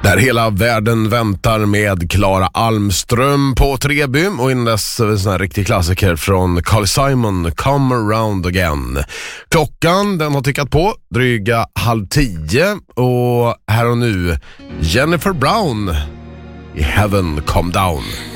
Där hela världen väntar med Clara Almström på Treby, och innan dess en sån här riktig klassiker från Carly Simon, Come Around Again. Klockan den har tickat på dryga 9:30, och här och nu Jennifer Brown i Heaven Come Down.